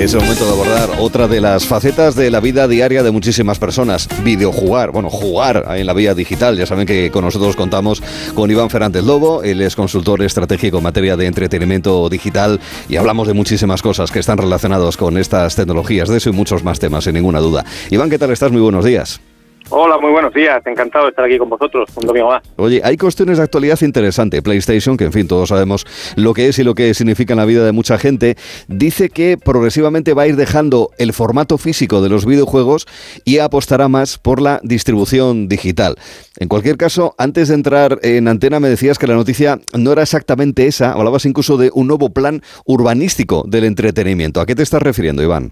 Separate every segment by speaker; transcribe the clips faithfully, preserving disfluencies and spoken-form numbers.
Speaker 1: Es el momento de abordar otra de las facetas de la vida diaria de muchísimas personas, videojugar, bueno, jugar en la vía digital. Ya saben que con nosotros contamos con Iván Fernández Lobo, él es consultor estratégico en materia de entretenimiento digital y hablamos de muchísimas cosas que están relacionadas con estas tecnologías, de eso y muchos más temas, sin ninguna duda. Iván, ¿qué tal estás? Muy buenos días.
Speaker 2: Hola, muy buenos días. Encantado de estar aquí con vosotros un domingo más.
Speaker 1: Oye, hay cuestiones de actualidad interesante. PlayStation, que en fin, todos sabemos lo que es y lo que significa en la vida de mucha gente, dice que progresivamente va a ir dejando el formato físico de los videojuegos y apostará más por la distribución digital. En cualquier caso, antes de entrar en antena me decías que la noticia no era exactamente esa, hablabas incluso de un nuevo plan urbanístico del entretenimiento. ¿A qué te estás refiriendo, Iván?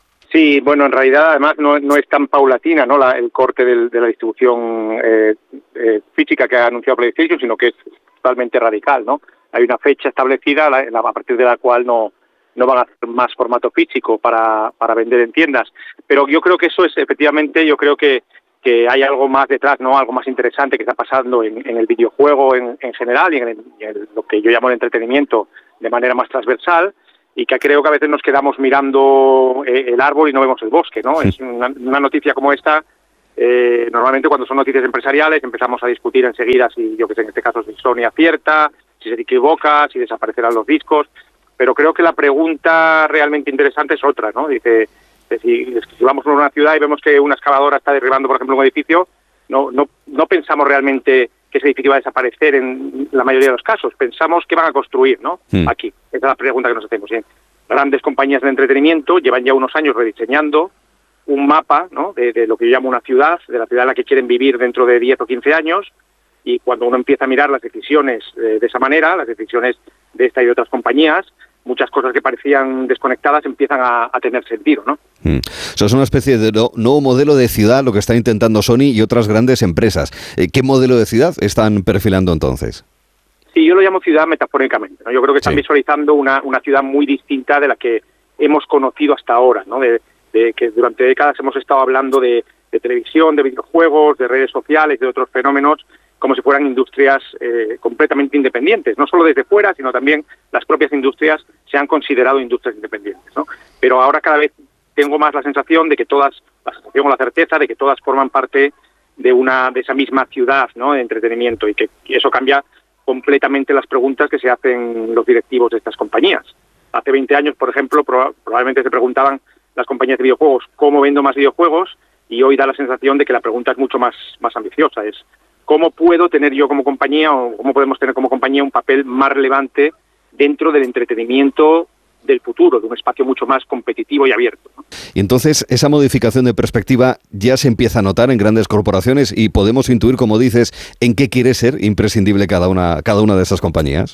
Speaker 2: Sí, bueno, en realidad además no, no es tan paulatina, ¿no? La, el corte del, de la distribución eh, eh, física que ha anunciado PlayStation, sino que es totalmente radical, ¿no? Hay una fecha establecida la, la, a partir de la cual no, no van a hacer más formato físico para, para vender en tiendas. Pero yo creo que eso es, efectivamente, yo creo que, que hay algo más detrás, ¿no? Algo más interesante que está pasando en, en el videojuego en, en general y en, el, en lo que yo llamo el entretenimiento de manera más transversal, y que creo que a veces nos quedamos mirando el árbol y no vemos el bosque, ¿no? Sí. Es una, una noticia como esta, eh, normalmente cuando son noticias empresariales empezamos a discutir enseguida si, yo que sé, en este caso si Sony acierta, si se equivoca, si desaparecerán los discos, pero creo que la pregunta realmente interesante es otra, ¿no? Dice, si, si vamos a una ciudad y vemos que una excavadora está derribando, por ejemplo, un edificio, no, no, no pensamos realmente que ese edificio va a desaparecer en la mayoría de los casos. Pensamos que van a construir, ¿no? Mm. Aquí. Esa es la pregunta que nos hacemos. ¿eh? Grandes compañías de entretenimiento llevan ya unos años rediseñando un mapa, ¿no? de, de lo que yo llamo una ciudad, de la ciudad en la que quieren vivir dentro de diez o quince años, y cuando uno empieza a mirar las decisiones eh, de esa manera, las decisiones de esta y de otras compañías, muchas cosas que parecían desconectadas empiezan a, a tener sentido, ¿no?
Speaker 1: Mm. O sea, es una especie de no, nuevo modelo de ciudad lo que está intentando Sony y otras grandes empresas. Eh, ¿Qué modelo de ciudad están perfilando entonces?
Speaker 2: Sí, yo lo llamo ciudad metafóricamente, ¿no? Yo creo que están sí. visualizando una, una ciudad muy distinta de la que hemos conocido hasta ahora, ¿no? De, de que durante décadas hemos estado hablando de, de televisión, de videojuegos, de redes sociales, de otros fenómenos, como si fueran industrias eh, completamente independientes, no solo desde fuera, sino también las propias industrias se han considerado industrias independientes, ¿no? Pero ahora cada vez tengo más la sensación de que todas, la sensación o la certeza de que todas forman parte de una de esa misma ciudad, ¿no? De entretenimiento, y que y eso cambia completamente las preguntas que se hacen los directivos de estas compañías. Hace veinte años, por ejemplo, proba- probablemente se preguntaban las compañías de videojuegos cómo vendo más videojuegos, y hoy da la sensación de que la pregunta es mucho más, más ambiciosa, es ¿cómo puedo tener yo como compañía o cómo podemos tener como compañía un papel más relevante dentro del entretenimiento del futuro, de un espacio mucho más competitivo y abierto, ¿no?
Speaker 1: Y entonces esa modificación de perspectiva ya se empieza a notar en grandes corporaciones y podemos intuir, como dices, en qué quiere ser imprescindible cada una, cada una de esas compañías.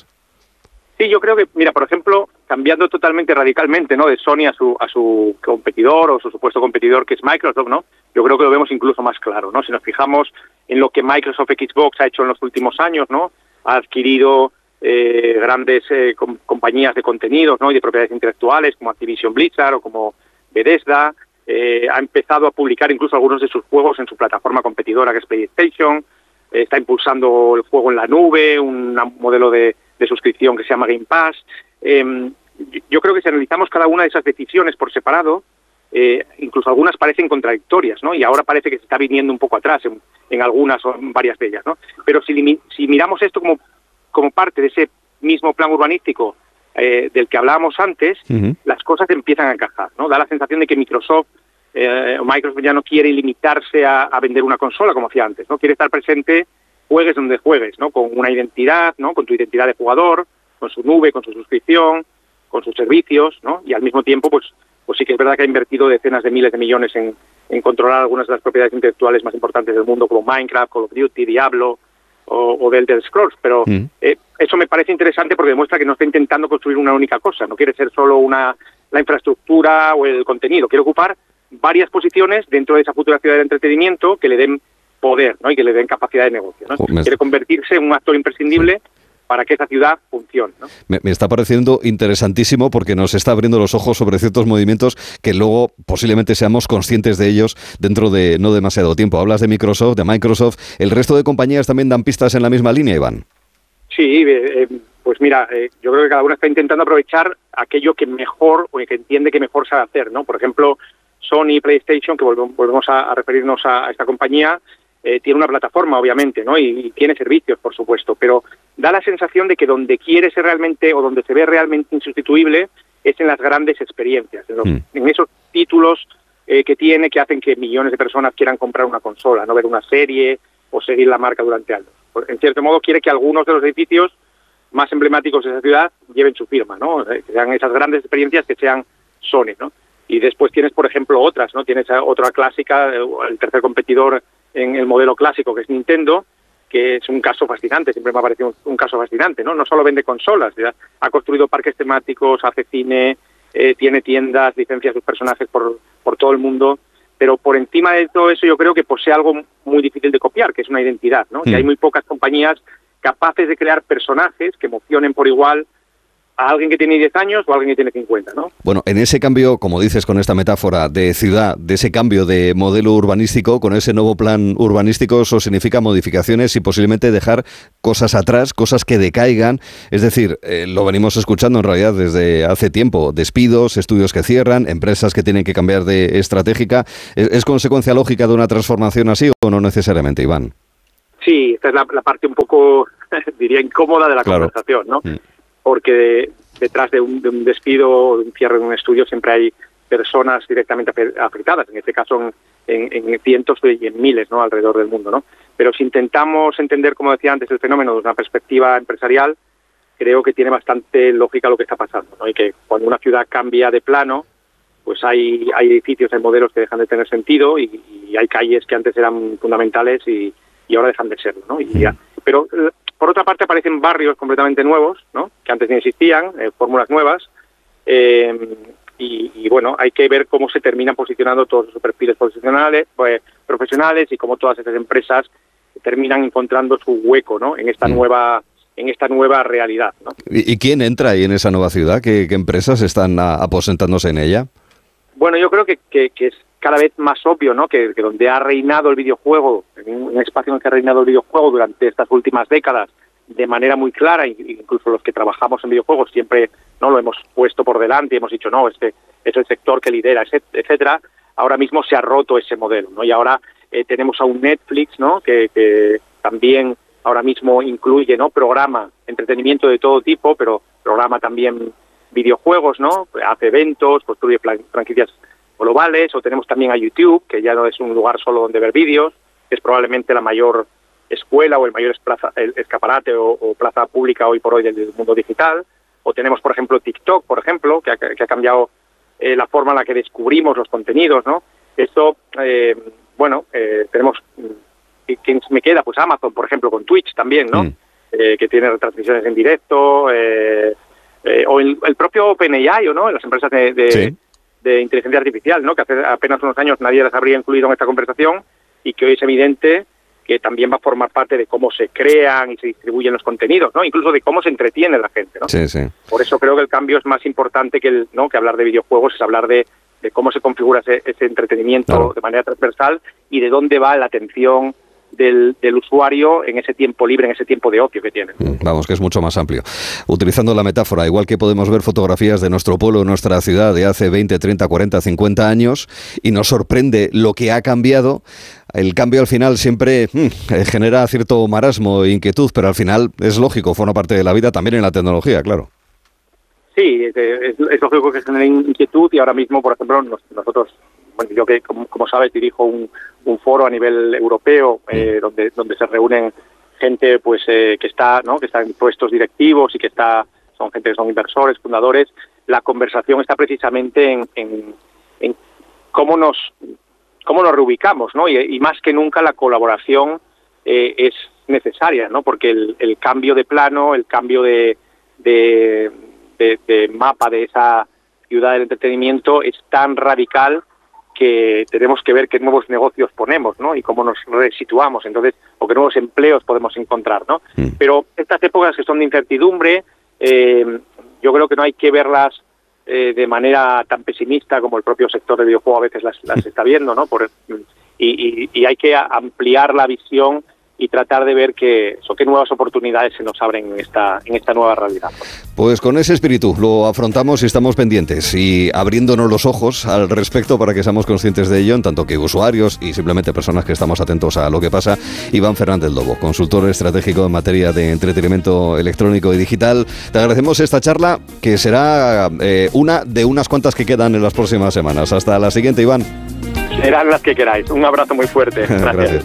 Speaker 2: Sí, yo creo que, mira, por ejemplo, cambiando totalmente radicalmente, ¿no? De Sony a su a su competidor o su supuesto competidor que es Microsoft, ¿no? Yo creo que lo vemos incluso más claro, ¿no? Si nos fijamos en lo que Microsoft Xbox ha hecho en los últimos años, ¿no? Ha adquirido eh, grandes eh, com- compañías de contenidos, ¿no? Y de propiedades intelectuales como Activision Blizzard o como Bethesda, eh, ha empezado a publicar incluso algunos de sus juegos en su plataforma competidora que es PlayStation, eh, está impulsando el juego en la nube, un modelo de de suscripción que se llama Game Pass. Eh, yo creo que si analizamos cada una de esas decisiones por separado, eh, incluso algunas parecen contradictorias, ¿no? Y ahora parece que se está viniendo un poco atrás en, en algunas o en varias de ellas, ¿no? Pero si, si miramos esto como, como parte de ese mismo plan urbanístico eh, del que hablábamos antes, uh-huh. las cosas empiezan a encajar, ¿no? Da la sensación de que Microsoft, eh, Microsoft ya no quiere limitarse a, a vender una consola como hacía antes, ¿no? Quiere estar presente juegues donde juegues, ¿no? Con una identidad, ¿no? Con tu identidad de jugador, con su nube, con su suscripción, con sus servicios, ¿no? Y al mismo tiempo, pues, pues sí que es verdad que ha invertido decenas de miles de millones en, en controlar algunas de las propiedades intelectuales más importantes del mundo, como Minecraft, Call of Duty, Diablo o, o The Elder Scrolls. Pero mm. eh, eso me parece interesante porque demuestra que no está intentando construir una única cosa, no quiere ser solo una la infraestructura o el contenido, quiere ocupar varias posiciones dentro de esa futura ciudad de entretenimiento que le den poder, ¿no? Y que le den capacidad de negocio, ¿no? Me... Quiere convertirse en un actor imprescindible sí. para que esa ciudad funcione, ¿no?
Speaker 1: Me, me está pareciendo interesantísimo porque nos está abriendo los ojos sobre ciertos movimientos que luego posiblemente seamos conscientes de ellos dentro de no demasiado tiempo. Hablas de Microsoft, de Microsoft. ¿El resto de compañías también dan pistas en la misma línea, Iván?
Speaker 2: Sí, eh, pues mira, eh, yo creo que cada uno está intentando aprovechar aquello que mejor, o que entiende que mejor sabe hacer, ¿no? Por ejemplo, Sony PlayStation, que volvemos, volvemos a, a referirnos a, a esta compañía, eh, tiene una plataforma, obviamente, ¿no? Y, y tiene servicios, por supuesto, pero da la sensación de que donde quiere ser realmente, o donde se ve realmente insustituible, es en las grandes experiencias, en, los, mm. en esos títulos eh, que tiene, que hacen que millones de personas quieran comprar una consola, no ver una serie o seguir la marca durante años. En cierto modo, quiere que algunos de los edificios más emblemáticos de esa ciudad lleven su firma, ¿no? Que sean esas grandes experiencias, que sean Sony, ¿no? Y después tienes, por ejemplo, otras, ¿no? Tienes otra clásica, el tercer competidor en el modelo clásico, que es Nintendo, que es un caso fascinante, siempre me ha parecido un, un caso fascinante, ¿no? No solo vende consolas, ya ha construido parques temáticos, hace cine, eh, tiene tiendas, licencia a sus personajes por, por todo el mundo, pero por encima de todo eso yo creo que posee algo muy difícil de copiar, que es una identidad, ¿no? Mm. Y hay muy pocas compañías capaces de crear personajes que emocionen por igual a alguien que tiene diez años o a alguien que tiene cincuenta, ¿no?
Speaker 1: Bueno, en ese cambio, como dices con esta metáfora de ciudad, de ese cambio de modelo urbanístico, con ese nuevo plan urbanístico, eso significa modificaciones y posiblemente dejar cosas atrás, cosas que decaigan. Es decir, eh, lo venimos escuchando en realidad desde hace tiempo, despidos, estudios que cierran, empresas que tienen que cambiar de estratégica. ¿Es, es consecuencia lógica de una transformación así o no necesariamente, Iván?
Speaker 2: Sí, esta es la, la parte un poco, diría, incómoda de la claro. conversación, ¿no? Mm. Porque de, detrás de un, de un despido o de un cierre de un estudio siempre hay personas directamente afectadas, en este caso en, en cientos y en miles, ¿no? Alrededor del mundo, ¿no? Pero si intentamos entender, como decía antes, el fenómeno desde una perspectiva empresarial, creo que tiene bastante lógica lo que está pasando, ¿no? Y que cuando una ciudad cambia de plano, pues hay, hay edificios, hay modelos que dejan de tener sentido y, y hay calles que antes eran fundamentales y, y ahora dejan de serlo, ¿no? Y ya, pero por otra parte aparecen barrios completamente nuevos, ¿no? Que antes no existían, eh, fórmulas nuevas, eh, y, y bueno, hay que ver cómo se terminan posicionando todos esos perfiles profesionales, pues, profesionales y cómo todas esas empresas terminan encontrando su hueco, ¿no? En esta mm. nueva en esta nueva realidad, ¿no?
Speaker 1: ¿Y, y quién entra ahí en esa nueva ciudad? ¿Qué, qué empresas están a, aposentándose en ella?
Speaker 2: Bueno, yo creo que, que, que es cada vez más obvio, ¿no? Que, que donde ha reinado el videojuego, en un espacio en el que ha reinado el videojuego durante estas últimas décadas, de manera muy clara, incluso los que trabajamos en videojuegos siempre no lo hemos puesto por delante y hemos dicho, no, este es el sector que lidera, etcétera. Ahora mismo se ha roto ese modelo, ¿no? Y ahora eh, tenemos a un Netflix, ¿no? Que, que también ahora mismo incluye, ¿no? Programa, entretenimiento de todo tipo, pero programa también videojuegos, ¿no? Hace eventos, construye franquicias globales, o tenemos también a YouTube, que ya no es un lugar solo donde ver vídeos, que es probablemente la mayor escuela o el mayor esplaza, el escaparate o, o plaza pública hoy por hoy del mundo digital. O tenemos, por ejemplo, TikTok, por ejemplo, que ha, que ha cambiado eh, la forma en la que descubrimos los contenidos, ¿no? Esto, eh, bueno, eh, tenemos, ¿quién me queda? Pues Amazon, por ejemplo, con Twitch también, ¿no? Mm. Eh, que tiene retransmisiones en directo, eh, eh, o el, el propio OpenAI, ¿no? Las empresas de... de sí. de inteligencia artificial, ¿no? Que hace apenas unos años nadie las habría incluido en esta conversación y que hoy es evidente que también va a formar parte de cómo se crean y se distribuyen los contenidos, ¿no? Incluso de cómo se entretiene la gente, ¿no?
Speaker 1: Sí, sí.
Speaker 2: Por eso creo que el cambio es más importante que el, ¿no? que hablar de videojuegos, es hablar de, de cómo se configura ese, ese entretenimiento claro. de manera transversal y de dónde va la atención Del, del usuario en ese tiempo libre, en ese tiempo de ocio que tiene.
Speaker 1: Vamos, que es mucho más amplio. Utilizando la metáfora, igual que podemos ver fotografías de nuestro pueblo, nuestra ciudad de hace veinte, treinta, cuarenta, cincuenta años y nos sorprende lo que ha cambiado, el cambio al final siempre mmm, genera cierto marasmo e inquietud, pero al final es lógico, forma parte de la vida también en la tecnología, claro.
Speaker 2: Sí, es, es, es lógico que genere inquietud y ahora mismo, por ejemplo, nosotros, bueno, yo que como, como sabes dirijo un, un foro a nivel europeo eh, donde donde se reúnen gente pues eh, que está no que está en puestos directivos y que está son gente que son inversores, fundadores. La conversación está precisamente en, en, en cómo nos cómo nos reubicamos, ¿no? Y, y más que nunca la colaboración eh, es necesaria, ¿no? Porque el, el cambio de plano, el cambio de, de, de, de mapa de esa ciudad del entretenimiento es tan radical que tenemos que ver qué nuevos negocios ponemos, ¿no? Y cómo nos resituamos, entonces, o qué nuevos empleos podemos encontrar, ¿no? Mm. Pero estas épocas que son de incertidumbre, eh, yo creo que no hay que verlas eh, de manera tan pesimista como el propio sector del videojuego a veces las, las está viendo, ¿no? Por, y, y, y hay que ampliar la visión y tratar de ver qué, so, qué nuevas oportunidades se nos abren en esta, en esta nueva realidad.
Speaker 1: Pues con ese espíritu lo afrontamos y estamos pendientes y abriéndonos los ojos al respecto para que seamos conscientes de ello, en tanto que usuarios y simplemente personas que estamos atentos a lo que pasa. Iván Fernández Lobo, consultor estratégico en materia de entretenimiento electrónico y digital. Te agradecemos esta charla, que será eh, una de unas cuantas que quedan en las próximas semanas. Hasta la siguiente, Iván.
Speaker 2: Serán las que queráis. Un abrazo muy fuerte. Gracias. Gracias.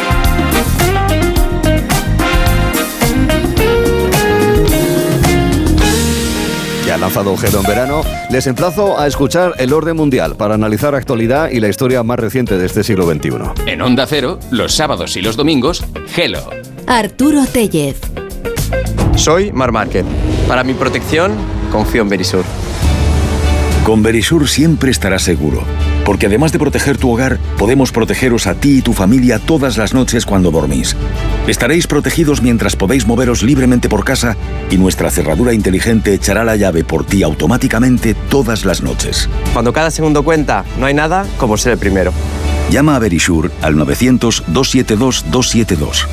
Speaker 1: Ya lanzado Hello en verano, les emplazo a escuchar El Orden Mundial para analizar actualidad y la historia más reciente de este siglo veintiuno.
Speaker 3: En Onda Cero, los sábados y los domingos, Hello.
Speaker 4: Arturo Tellez.
Speaker 5: Soy Mar Márquez. Para mi protección, confío en Verisur.
Speaker 6: Con Verisur siempre estarás seguro, porque además de proteger tu hogar, podemos protegeros a ti y tu familia todas las noches cuando dormís. Estaréis protegidos mientras podéis moveros libremente por casa y nuestra cerradura inteligente echará la llave por ti automáticamente todas las noches.
Speaker 5: Cuando cada segundo cuenta, no hay nada como ser el primero.
Speaker 6: Llama a Verisur al novecientos, doscientos setenta y dos, doscientos setenta y dos.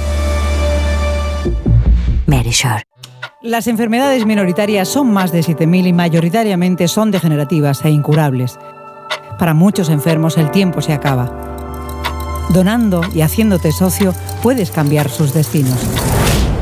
Speaker 4: Verisur.
Speaker 7: Las enfermedades minoritarias son más de siete mil y mayoritariamente son degenerativas e incurables. Para muchos enfermos el tiempo se acaba. Donando y haciéndote socio puedes cambiar sus destinos.